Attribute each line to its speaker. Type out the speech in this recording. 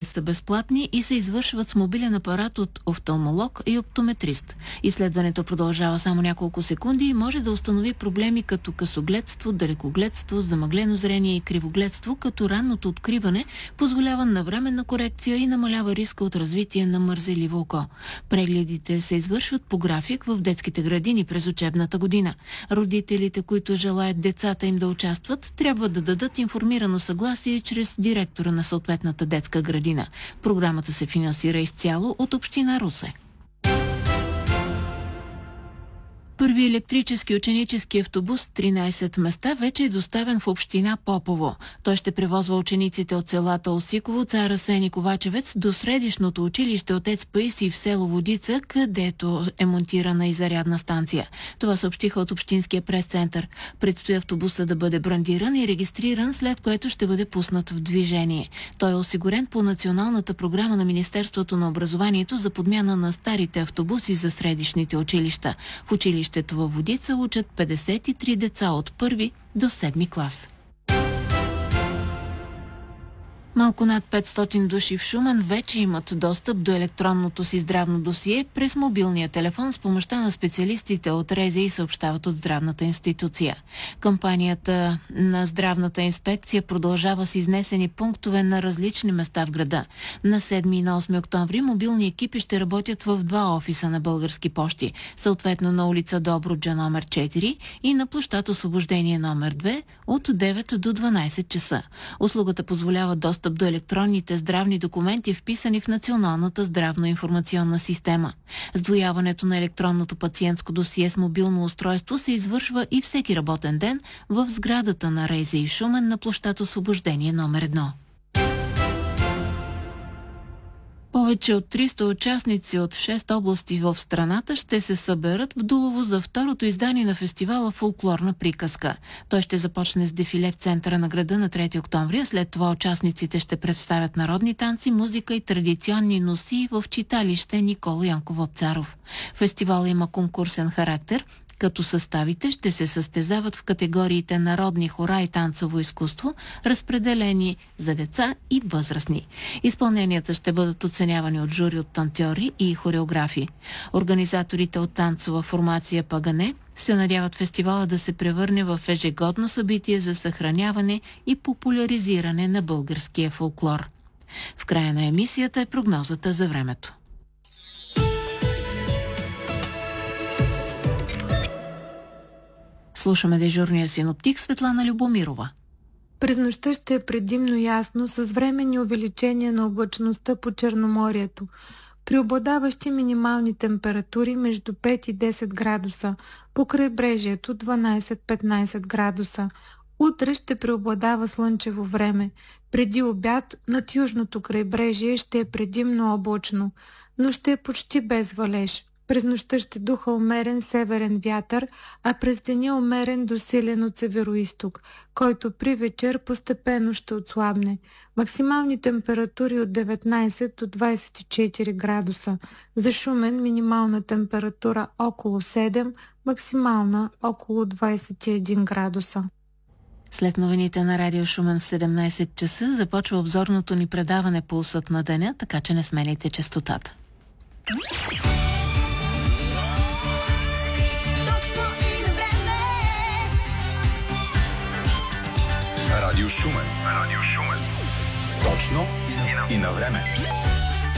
Speaker 1: бъдат безплатни и се извършват с мобилен апарат от офталмолог и оптометрист. Изследването продължава само няколко секунди и може да установи проблеми като късогледство, далекогледство, замъглено зрение и кривогледство, като ранното откриване позволява навременна корекция и намалява риска от развитие на мързеливо око. Прегледите се извършват по график в детските градини през учебната година. Родителите, които желаят децата им да участват, трябва да дадат информирано съгласие чрез директора на съответната детска градина. Програмата се финансира изцяло от община Русе. Първи електрически ученически автобус с 13 места вече е доставен в община Попово. Той ще превозва учениците от селата Осиково, Цар Асен и Ковачевец до средищното училище Отец Паисий в село Водица, където е монтирана и зарядна станция. Това съобщиха от Общинския прес-център. Предстои автобуса да бъде брандиран и регистриран, след което ще бъде пуснат в движение. Той е осигурен по националната програма на Министерството на образованието за подмяна на старите автобуси за средищните училища. В училището във Водица учат 53 деца от 1 до 7 клас. Малко над 500 души в Шумен вече имат достъп до електронното си здравно досие през мобилния телефон с помощта на специалистите от РЗИ, съобщават от здравната институция. Кампанията на здравната инспекция продължава с изнесени пунктове на различни места в града. На 7 и на 8 октомври мобилни екипи ще работят в 2 офиса на Български пощи, съответно на улица Добруджа номер 4 и на площад Освобождение номер 2 от 9 до 12 часа. Услугата позволява достъп до електронните здравни документи, вписани в Националната здравно-информационна система. Сдвояването на електронното пациентско досие с мобилно устройство се извършва и всеки работен ден в сградата на РЗИ Шумен на площад Освобождение номер 1. Повече от 300 участници от 6 области в страната ще се съберат в Дулово за второто издание на фестивала Фолклорна приказка. Той ще започне с дефиле в центъра на града на 3 октомври, а след това участниците ще представят народни танци, музика и традиционни носии в читалище Никола Янков Вапцаров. Фестивалът има конкурсен характер, като съставите ще се състезават в категориите народни, хора и танцово изкуство, разпределени за деца и възрастни. Изпълненията ще бъдат оценявани от жури от танцори и хореографи. Организаторите от танцова формация Пагане се надяват фестивала да се превърне в ежегодно събитие за съхраняване и популяризиране на българския фолклор. В края на емисията е прогнозата за времето. Слушаме дежурния синоптик Светлана Любомирова.
Speaker 2: През нощта ще е предимно ясно с временни увеличения на облачността по Черноморието. Преобладаващи минимални температури между 5 и 10 градуса, по крайбрежието 12-15 градуса. Утре ще преобладава слънчево време. Преди обяд над южното крайбрежие ще е предимно облачно, но ще е почти без валеж. През нощта ще духа умерен северен вятър, а през деня умерен до силен от североизток, който при вечер постепенно ще отслабне. Максимални температури от 19 до 24 градуса. За Шумен минимална температура около 7, максимална около 21 градуса.
Speaker 1: След новините на Радио Шумен в 17 часа започва обзорното ни предаване Пулсът на деня, така че не сменяйте честотата.
Speaker 3: Радио Шумен. Точно и на време.